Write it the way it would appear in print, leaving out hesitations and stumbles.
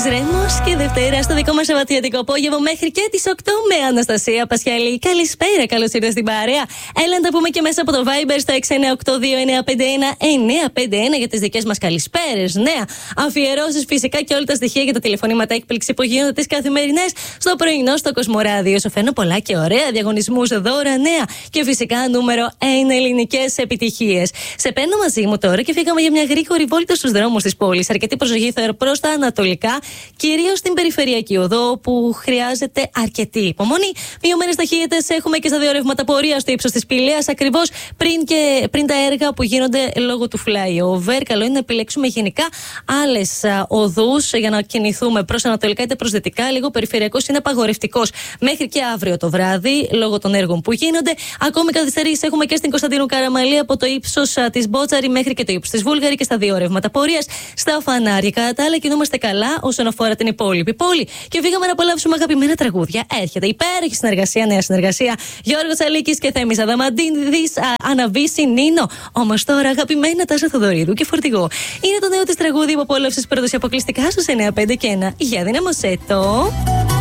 Ρέμος και Δευτέρα στο δικό μας σαββατιάτικο απόγευμα μέχρι και τις 8 με Αναστασία Πασιαλή. Καλησπέρα, καλώς ήρθατε στην παρέα. Έλα να τα πούμε και μέσα από το Viber στο 6982951-951 για τις δικές μας καλησπέρες, νέα αφιερώσεις φυσικά και όλα τα στοιχεία για τα τηλεφωνήματα έκπληξη που γίνονται τις καθημερινές στο πρωινό στο Κοσμοράδιο. Σου φέρνω πολλά και ωραία διαγωνισμούς, δώρα, νέα και φυσικά νούμερο 1 ελληνικές επιτυχίες. Σε παίρνω μαζί μου τώρα και φύγαμε για μια γρήγορη βόλτα στους δρόμους της πόλης. Αρκετή προσοχή προς τα ανατολικά, κυρίως στην περιφερειακή οδό που χρειάζεται αρκετή υπομονή. Μειωμένες ταχύτητες έχουμε και στα δύο ρεύματα πορεία στο ύψος της Πηλαίας, ακριβώς πριν τα έργα που γίνονται λόγω του flyover. Καλό είναι να επιλέξουμε γενικά άλλες οδούς για να κινηθούμε προς ανατολικά είτε προς δυτικά. Λίγο περιφερειακός είναι απαγορευτικός μέχρι και αύριο το βράδυ λόγω των έργων που γίνονται. Ακόμη καθυστερήσεις έχουμε και στην Κωνσταντίνου Καραμαλή από το ύψος της Μπότσαρη μέχρι και το ύψος της Βούλγαρη και στα δύο ρεύματα πορείας. Στα φανάρια κατά τα άλλα κινούμαστε καλά όσον αφορά την υπόλοιπη πόλη. Και φύγαμε να απολαύσουμε αγαπημένα τραγούδια. Έρχεται υπέροχη συνεργασία, νέα συνεργασία. Γιώργος Αλίκης και Θέμης Αδαμαντίδης, Αναβίση, Νίνο. Όμως τώρα αγαπημένα Τάσο Θοδωρίδου και Φορτηγό. Είναι το νέο της τραγούδι που απόλαυσες πρώτος αποκλειστικά στους 95 και 1. Για δυναμωσέ το.